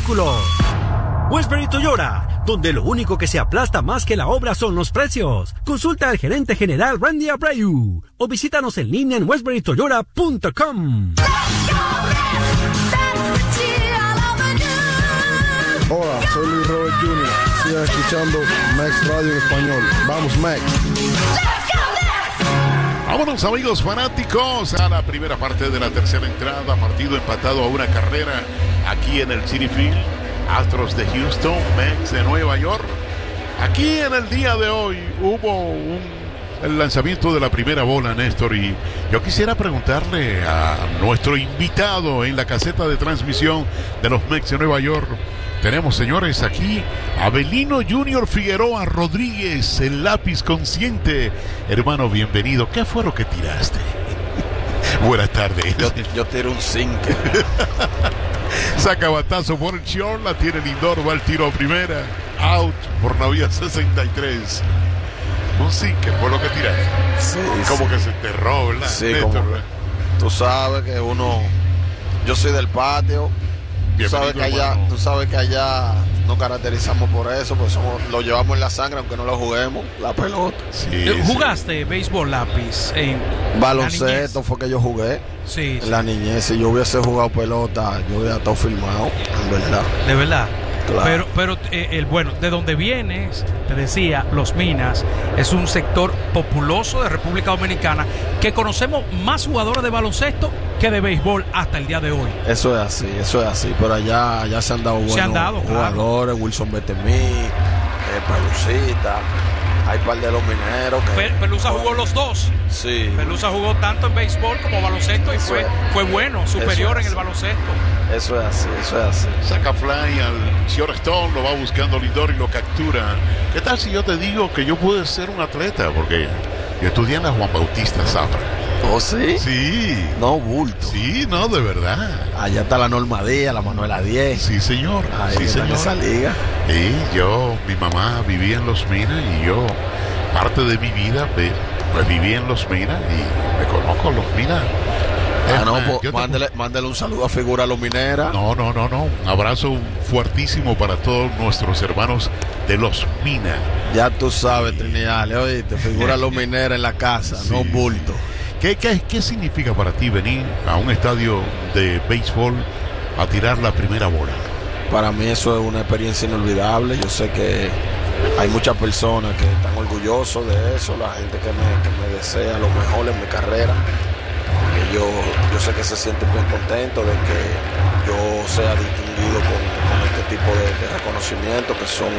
vehículo. Westbury Toyota, donde lo único que se aplasta más que la obra son los precios. Consulta al gerente general Randy Abreu o visítanos en línea en westburytoyota.com. Hola, soy Luis Robert Jr. Sigan escuchando Max Radio en español. Vamos, Max. Vámonos, amigos fanáticos, a la primera parte de la tercera entrada. Partido empatado a una carrera aquí en el Citi Field. Astros de Houston, Mets de Nueva York. Aquí en el día de hoy hubo el lanzamiento de la primera bola, Néstor, y yo quisiera preguntarle a nuestro invitado en la caseta de transmisión de los Mets de Nueva York. Tenemos, señores, aquí a Avelino Junior Figueroa Rodríguez, el lápiz consciente. Hermano, bienvenido. ¿Qué fue lo que tiraste? Buenas tardes. Yo tiro un sinker. Saca batazo por el short, la tiene Lindor, va el tiro a primera. Out por la vía 63. Un sinker fue lo que tiraste. Sí, como que se enterró, ¿verdad? Sí, Néstor, como ¿verdad? tú sabes que yo soy del patio. Tú sabes que allá nos caracterizamos por eso, pues lo llevamos en la sangre, aunque no lo juguemos, la pelota. Sí, ¿jugaste béisbol, lápiz? Baloncesto fue que yo jugué. Sí, en la niñez. Si yo hubiese jugado pelota, yo hubiera estado filmado, en verdad. ¿De verdad? Claro. Pero bueno, de donde vienes, te decía, Los Minas es un sector populoso de República Dominicana que conocemos más jugadores de baloncesto que de béisbol hasta el día de hoy. Eso es así, pero allá se han dado buenos jugadores, claro. Wilson Betemí, Pelucita, hay par de los mineros que... Pelusa jugó los dos. Sí. Pelusa jugó tanto en béisbol como baloncesto y fue bueno, superior en el baloncesto. Eso es así. Saca fly al shortstop, lo va buscando Lindor y lo captura. ¿Qué tal si yo te digo que yo pude ser un atleta? Porque yo estudié en la Juan Bautista Zafra. ¿Oh, sí? Sí. No, bulto. Sí, no, de verdad. Allá está la Norma Díaz, la Manuela 10. Sí, señor. Ahí sí, señor. En esa liga. Sí, mi mamá vivía en Los Minas y yo, parte de mi vida, pues viví en Los Minas y me conozco Los Minas. Mándale un saludo a Figura Los Mineras. No. Un abrazo fuertísimo para todos nuestros hermanos de Los Minas. Ya tú sabes, Trinidad, oíste, Figura Los Mineras en la casa, sí. No bulto. ¿Qué significa para ti venir a un estadio de béisbol a tirar la primera bola? Para mí eso es una experiencia inolvidable. Yo sé que hay muchas personas que están orgullosos de eso, la gente que me desea lo mejor en mi carrera. Yo sé que se sienten bien contentos de que yo sea distinguido con este tipo de reconocimiento, que son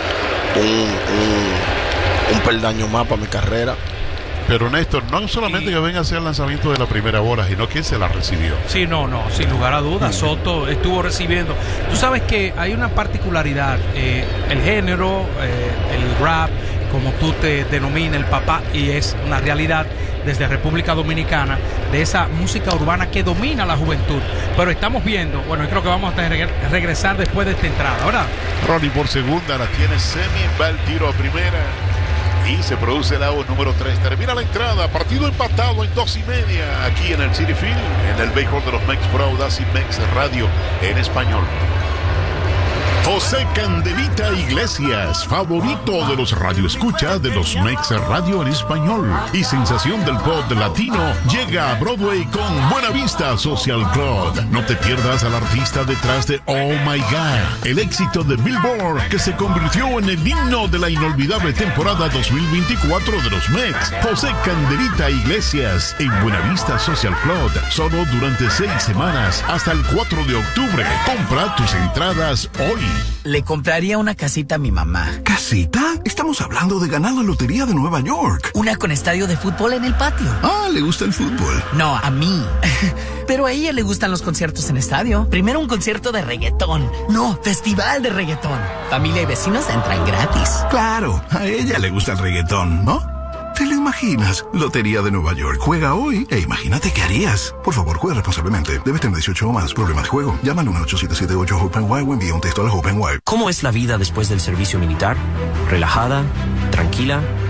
un peldaño más para mi carrera. Pero Néstor, no solamente que venga a hacer el lanzamiento de la primera bola, sino quién se la recibió. Sí, no, sin lugar a dudas, Soto estuvo recibiendo. Tú sabes que hay una particularidad, el género, el rap, como tú te denominas, el papá, y es una realidad desde República Dominicana, de esa música urbana que domina la juventud. Pero estamos viendo, bueno, yo creo que vamos a regresar después de esta entrada, ¿verdad? Ronnie por segunda, la tiene Semi, va el tiro a primera. Y se produce el out número 3. Termina la entrada. Partido empatado en 2:30 aquí en el Citi Field, en el béisbol de los Mex Pro, Dasi Mex Radio en español. José Candelita Iglesias, favorito de los radioescuchas de los Mex Radio en español y sensación del pop latino, llega a Broadway con Buena Vista Social Club. No te pierdas al artista detrás de Oh My God, el éxito de Billboard que se convirtió en el himno de la inolvidable temporada 2024 de los Mex. José Candelita Iglesias en Buena Vista Social Club, solo durante 6 semanas hasta el 4 de octubre. Compra tus entradas hoy. Le compraría una casita a mi mamá. ¿Casita? Estamos hablando de ganar la lotería de Nueva York. Una con estadio de fútbol en el patio. Ah, ¿le gusta el fútbol? No, a mí. Pero a ella le gustan los conciertos en estadio. Primero un concierto de reggaetón. No, festival de reggaetón. Familia y vecinos entran gratis. Claro, a ella le gusta el reggaetón, ¿no? ¿Te lo imaginas? Lotería de Nueva York. Juega hoy e imagínate qué harías. Por favor, juega responsablemente. Debes tener 18 o más. Problemas de juego. Llama al 1-877-8-HOPE-NY o envía un texto a la HOPE-NY. ¿Cómo es la vida después del servicio militar? ¿Relajada? ¿Tranquila?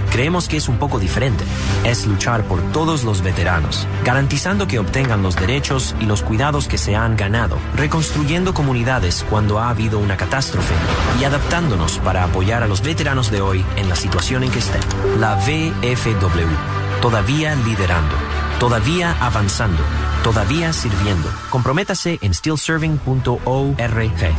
creemos que es un poco diferente. Es luchar por todos los veteranos, garantizando que obtengan los derechos y los cuidados que se han ganado, reconstruyendo comunidades cuando ha habido una catástrofe y adaptándonos para apoyar a los veteranos de hoy en la situación en que estén. La VFW, todavía liderando, todavía avanzando, todavía sirviendo. Comprométase en stillserving.org.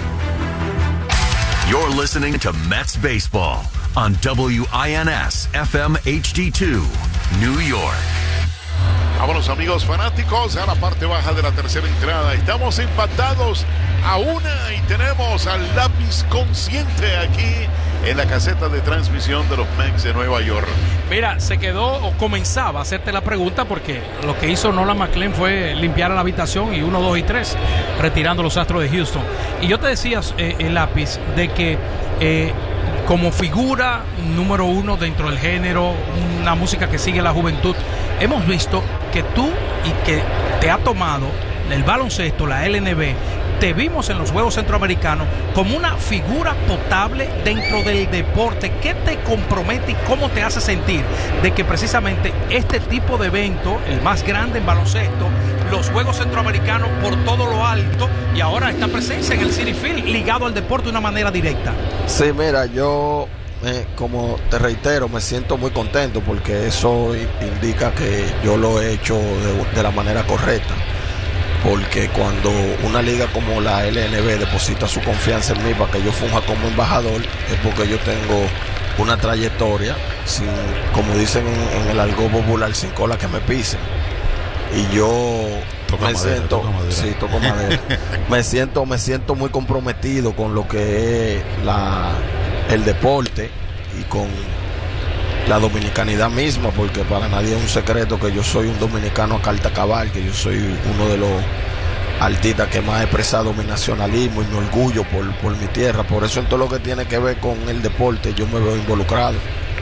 You're listening to Mets Baseball on WINS FM HD2, New York. Vámonos, amigos fanáticos, a la parte baja de la tercera entrada. Estamos empatados a una y tenemos al lápiz consciente aquí en la caseta de transmisión de los Mets de Nueva York. Mira, se quedó o comenzaba a hacerte la pregunta porque lo que hizo Nolan McLean fue limpiar la habitación y 1, 2 y 3, retirando los Astros de Houston. Y yo te decía, el lápiz, de que como figura número 1 dentro del género, una música que sigue la juventud, hemos visto que tú y que te ha tomado el baloncesto, la LNB, te vimos en los Juegos Centroamericanos como una figura potable dentro del deporte. ¿Qué te compromete y cómo te hace sentir de que precisamente este tipo de evento, el más grande en baloncesto, los Juegos Centroamericanos por todo lo alto, y ahora esta presencia en el Citi Field ligado al deporte de una manera directa? Sí, mira, yo como te reitero, me siento muy contento porque eso indica que yo lo he hecho de la manera correcta. Porque cuando una liga como la LNB deposita su confianza en mí para que yo funja como embajador, es porque yo tengo una trayectoria, sin, como dicen en el argot popular, sin cola que me pisen. Y yo toco madera. me siento muy comprometido con lo que es el deporte y con la dominicanidad misma, porque para nadie es un secreto que yo soy un dominicano a carta cabal, que yo soy uno de los artistas que más ha expresado mi nacionalismo y mi orgullo por mi tierra. Por eso en todo lo que tiene que ver con el deporte yo me veo involucrado.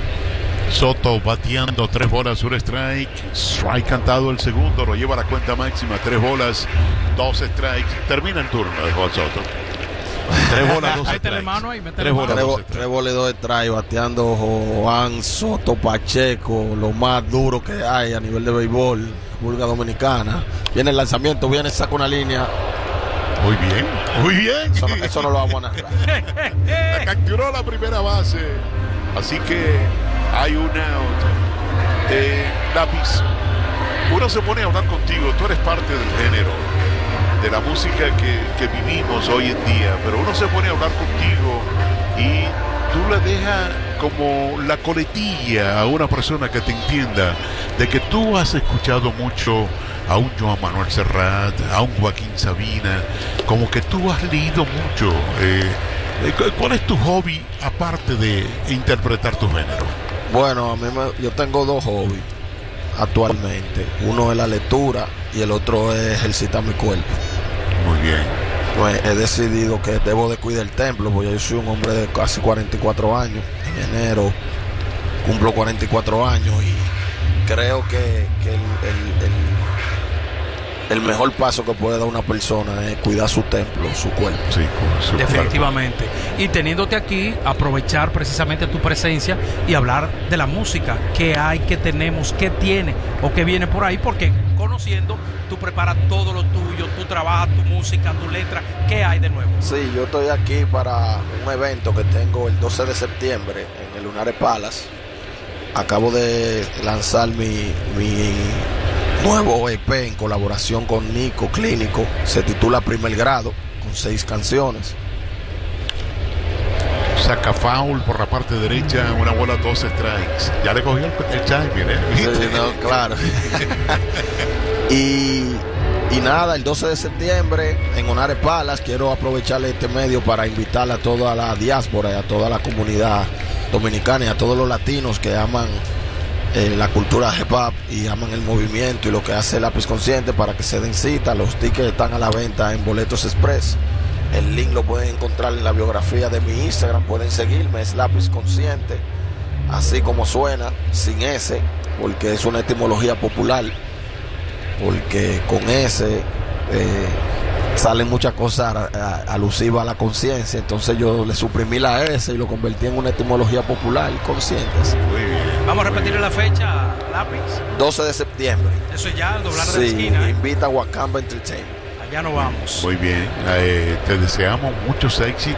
Soto bateando 3 bolas, 1 strike. Strike cantado el segundo, lo lleva a la cuenta máxima. 3 bolas, 2 strikes. Termina el turno de Juan Soto. 3 bolas, 2 strikes. 3 bolas, 2 strikes, bateando Juan Soto Pacheco, lo más duro que hay a nivel de béisbol, República Dominicana. Viene el lanzamiento, saca una línea. Muy bien. Eso no lo vamos a narrar. La capturó la primera base. Así que hay un out. Lápiz, uno se pone a hablar contigo, tú eres parte del género, de la música que vivimos hoy en día, pero uno se pone a hablar contigo y tú le dejas como la coletilla a una persona que te entienda de que tú has escuchado mucho a un Joan Manuel Serrat, a un Joaquín Sabina, como que tú has leído mucho. ¿Cuál es tu hobby aparte de interpretar tu género? Bueno, yo tengo 2 hobbies actualmente. Uno es la lectura y el otro es ejercitar mi cuerpo. Muy bien. Pues he decidido que debo de cuidar el templo, porque yo soy un hombre de casi 44 años. En enero cumplo 44 años y creo que el mejor paso que puede dar una persona es cuidar su templo, su cuerpo. Sí, su definitivamente. Cuerpo. Y teniéndote aquí, aprovechar precisamente tu presencia y hablar de la música, qué hay, qué tenemos, qué tiene o qué viene por ahí, porque conociendo, tú preparas todo lo tuyo, tú trabajas tu música, tu letra, ¿qué hay de nuevo? Sí, yo estoy aquí para un evento que tengo el 12 de septiembre en el Lunares Palace. Acabo de lanzar mi nuevo EP en colaboración con Nico Clínico. Se titula Primer Grado, con 6 canciones. Saca foul por la parte derecha, una bola, 2 strikes. Ya le cogió el timing, ¿eh? Sí, no, claro. y nada, el 12 de septiembre en Lunares Palace quiero aprovechar este medio para invitar a toda la diáspora y a toda la comunidad dominicana y a todos los latinos que aman la cultura hip hop y aman el movimiento y lo que hace Lápiz Consciente, para que se den cita. Los tickets están a la venta en Boletos Express. El link lo pueden encontrar en la biografía de mi Instagram. Pueden seguirme, es Lápiz Consciente, así como suena, sin S, porque es una etimología popular, porque con S salen muchas cosas alusivas a la conciencia. Entonces yo le suprimí la S y lo convertí en una etimología popular, conscientes. Muy bien. Vamos a repetir la fecha, lápiz. 12 de septiembre. Eso ya, al doblar de Sí, la esquina. invita a Wakamba Entertainment. Allá nos vamos. Muy bien. Te deseamos muchos éxitos.